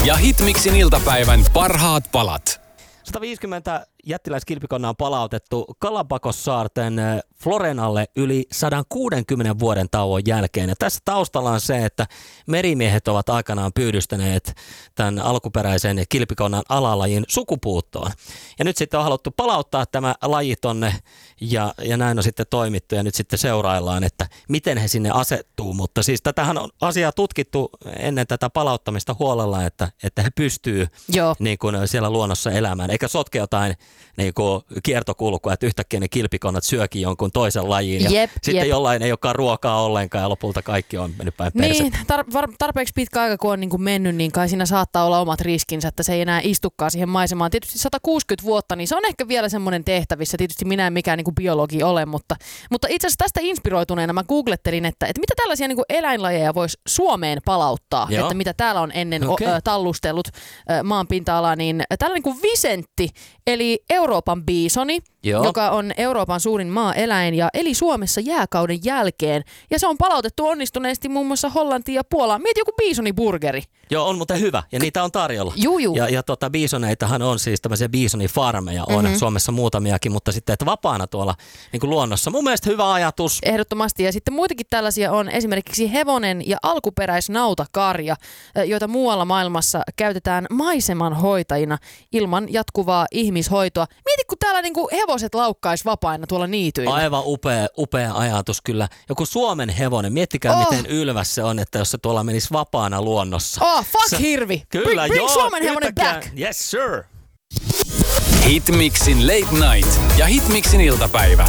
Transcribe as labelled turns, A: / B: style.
A: ja Hitmixin iltapäivän parhaat palat.
B: 150 jättiläiskilpikonnaa on palautettu Galapagossaarten Florenalle yli 160 vuoden tauon jälkeen. Ja tässä taustalla on se, että merimiehet ovat aikanaan pyydystäneet tämän alkuperäisen kilpikonnan alalajin sukupuuttoon. Ja nyt sitten on haluttu palauttaa tämä laji tonne ja näin on sitten toimittu ja nyt sitten seuraillaan, että miten he sinne asettuu. Mutta siis tätähän on asiaa tutkittu ennen tätä palauttamista huolella, että he pystyy niin kuin siellä luonnossa elämään. Eikä sotke jotain niin kuin kiertokulkua, että yhtäkkiä ne kilpikonnat syökin jonkun toisen lajiin. Ja sitten jollain ei olekaan ruokaa ollenkaan ja lopulta kaikki on mennyt päin persettä.
C: Niin, tarpeeksi pitkä aika kun on niin kuin mennyt, niin kai siinä saattaa olla omat riskinsä, että se ei enää istukaan siihen maisemaan. Tietysti 160 vuotta, niin se on ehkä vielä semmoinen tehtävissä. Tietysti minä en mikään niin kuin biologi ole, mutta itse asiassa tästä inspiroituneena mä googlettelin, että mitä tällaisia niin kuin eläinlajeja voisi Suomeen palauttaa, että mitä täällä on ennen tallustellut maan pinta-alaa, niin tällainen kuin visentti, eli Euroopan biisoni, joka on Euroopan suurin maa-eläin ja eli Suomessa jääkauden jälkeen. Ja se on palautettu onnistuneesti muun muassa Hollantiin ja Puolaan. Mieti joku biisoniburgeri.
B: Joo, on muuten hyvä. Ja niitä on tarjolla. Ja biisoneitahan on siis tämmöisiä biisonifarmeja. On Suomessa muutamiakin, mutta sitten että vapaana tuolla niin kuin luonnossa. Mun mielestä hyvä ajatus.
C: Ehdottomasti. Ja sitten muitakin tällaisia on esimerkiksi hevonen ja alkuperäisnautakarja, joita muualla maailmassa käytetään maiseman hoitajina ilman jatkuvaa ihmishoitoa. Mieti, kun täällä niin kuin hevoset laukkaisi vapaina tuolla niityillä.
B: Aivan upea ajatus kyllä. Joku Suomen hevonen. Miettikää, miten ylväs se on, että jos se tuolla menisi vapaana luonnossa.
C: Hirvi.
B: Kyllä,
C: bring Suomen hevonen back.
B: Yes, sir.
A: Hitmixin Late Night ja Hitmixin iltapäivä.